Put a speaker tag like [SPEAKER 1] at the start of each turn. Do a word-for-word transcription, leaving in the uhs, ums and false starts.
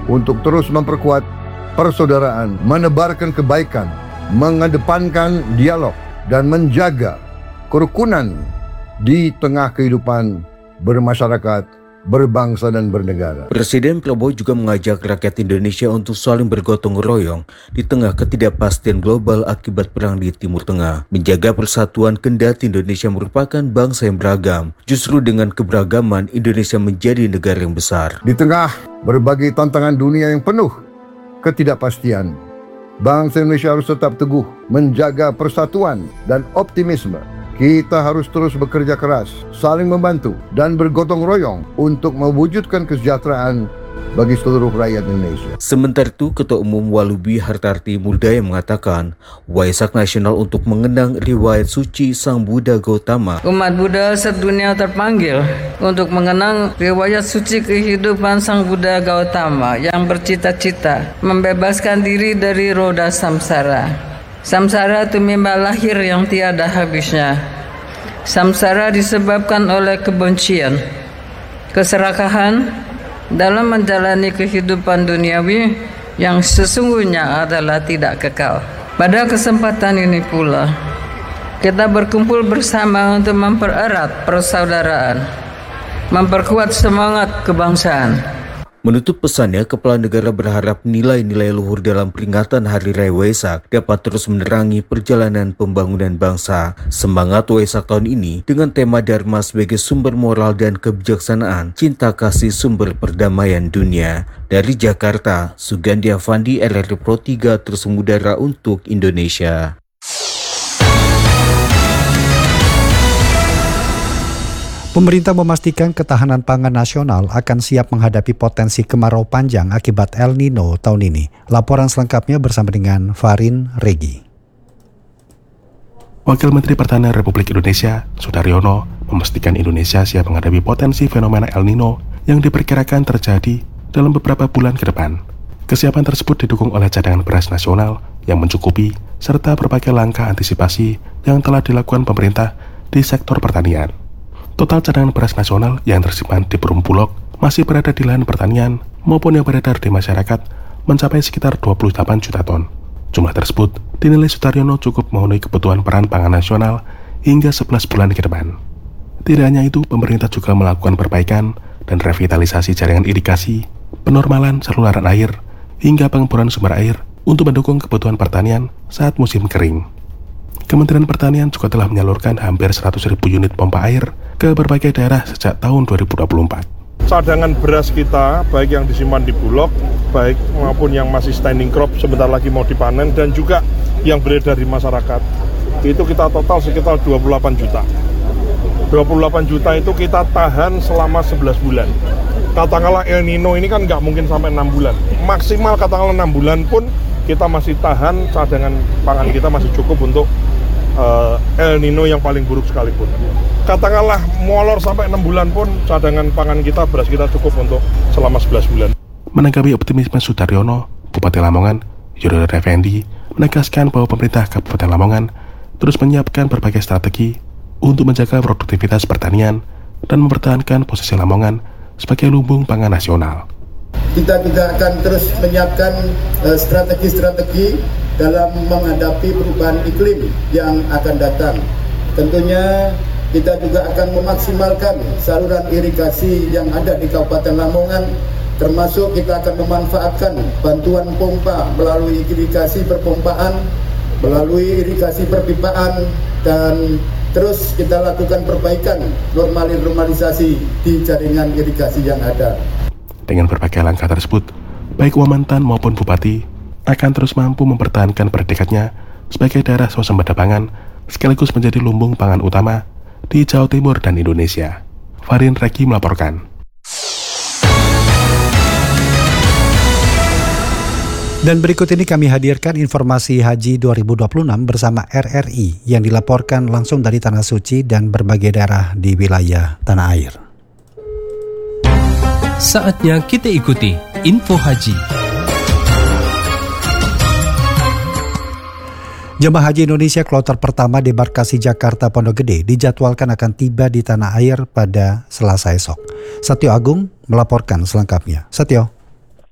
[SPEAKER 1] untuk terus memperkuat persaudaraan, menebarkan kebaikan, mengedepankan dialog dan menjaga kerukunan di tengah kehidupan bermasyarakat, berbangsa dan bernegara.
[SPEAKER 2] Presiden Prabowo juga mengajak rakyat Indonesia untuk saling bergotong royong di tengah ketidakpastian global akibat perang di Timur Tengah. Menjaga persatuan kendati Indonesia merupakan bangsa yang beragam. Justru dengan keberagaman, Indonesia menjadi negara yang besar.
[SPEAKER 1] Di tengah berbagai tantangan dunia yang penuh ketidakpastian, bangsa Indonesia harus tetap teguh menjaga persatuan dan optimisme. Kita harus terus bekerja keras, saling membantu, dan bergotong royong untuk mewujudkan kesejahteraan bagi seluruh rakyat Indonesia.
[SPEAKER 2] Sementara itu, Ketua Umum Walubi Hartarti Muldaya mengatakan, Waisak Nasional untuk mengenang riwayat suci Sang Buddha Gautama.
[SPEAKER 3] Umat Buddha sedunia terpanggil untuk mengenang riwayat suci kehidupan Sang Buddha Gautama yang bercita-cita membebaskan diri dari roda samsara. Samsara itu mimba lahir yang tiada habisnya. Samsara disebabkan oleh kebencian, keserakahan dalam menjalani kehidupan duniawi yang sesungguhnya adalah tidak kekal. Pada kesempatan ini pula, kita berkumpul bersama untuk mempererat persaudaraan, memperkuat semangat kebangsaan.
[SPEAKER 2] Menutup pesannya, Kepala Negara berharap nilai-nilai luhur dalam peringatan Hari Raya Waisak dapat terus menerangi perjalanan pembangunan bangsa. Semangat Waisak tahun ini dengan tema Dharma sebagai sumber moral dan kebijaksanaan, cinta kasih sumber perdamaian dunia. Dari Jakarta, Sugandi Avandi, R R I Pro tiga terus mengudara untuk Indonesia.
[SPEAKER 4] Pemerintah memastikan ketahanan pangan nasional akan siap menghadapi potensi kemarau panjang akibat El Nino tahun ini. Laporan selengkapnya bersama dengan Farin Regi.
[SPEAKER 5] Wakil Menteri Pertanian Republik Indonesia, Sudaryono, memastikan Indonesia siap menghadapi potensi fenomena El Nino yang diperkirakan terjadi dalam beberapa bulan ke depan. Kesiapan tersebut didukung oleh cadangan beras nasional yang mencukupi serta berbagai langkah antisipasi yang telah dilakukan pemerintah di sektor pertanian. Total cadangan beras nasional yang tersimpan di Perum Bulog masih berada di lahan pertanian maupun yang beredar di masyarakat mencapai sekitar dua puluh delapan juta ton. Jumlah tersebut dinilai Sudaryono cukup memenuhi kebutuhan peran pangan nasional hingga sebelas bulan ke depan. Tidak hanya itu, pemerintah juga melakukan perbaikan dan revitalisasi jaringan irigasi, penormalan saluran air, hingga pengeboran sumber air untuk mendukung kebutuhan pertanian saat musim kering. Kementerian Pertanian juga telah menyalurkan hampir seratus ribu unit pompa air ke berbagai daerah sejak tahun dua ribu dua puluh empat.
[SPEAKER 6] Cadangan beras kita, baik yang disimpan di Bulog, baik maupun yang masih standing crop sebentar lagi mau dipanen, dan juga yang beredar di masyarakat, itu kita total sekitar dua puluh delapan juta. dua puluh delapan juta itu kita tahan selama sebelas bulan. Katakanlah El Nino ini kan nggak mungkin sampai enam bulan. Maksimal katakanlah enam bulan pun kita masih tahan, cadangan pangan kita masih cukup untuk uh, El Nino yang paling buruk sekalipun. Katakanlah molor sampai enam bulan pun cadangan pangan kita, beras kita cukup untuk selama sebelas bulan.
[SPEAKER 5] Menanggapi optimisme Sudaryono, Bupati Lamongan, Yuril Effendi, menegaskan bahwa pemerintah Kabupaten Lamongan terus menyiapkan berbagai strategi untuk menjaga produktivitas pertanian dan mempertahankan posisi Lamongan sebagai lumbung pangan nasional.
[SPEAKER 7] Kita juga akan terus menyiapkan uh, strategi-strategi dalam menghadapi perubahan iklim yang akan datang. Tentunya kita juga akan memaksimalkan saluran irigasi yang ada di Kabupaten Lamongan, termasuk kita akan memanfaatkan bantuan pompa melalui irigasi perpompaan, melalui irigasi perpipaan, dan terus kita lakukan perbaikan normalisasi di jaringan irigasi yang ada.
[SPEAKER 5] Dengan berbagai langkah tersebut, baik Wamantan maupun Bupati akan terus mampu mempertahankan predikatnya sebagai daerah swasembada pangan sekaligus menjadi lumbung pangan utama di Jawa Timur dan Indonesia. Farin Regi melaporkan.
[SPEAKER 4] Dan berikut ini kami hadirkan informasi Haji dua ribu dua puluh enam bersama R R I yang dilaporkan langsung dari Tanah Suci dan berbagai daerah di wilayah tanah air.
[SPEAKER 8] Saatnya kita ikuti Info Haji.
[SPEAKER 4] Jemaah Haji Indonesia kloter pertama debarkasi Jakarta Pondok Gede dijadwalkan akan tiba di tanah air pada Selasa esok. Satyo Agung melaporkan selengkapnya. Satyo.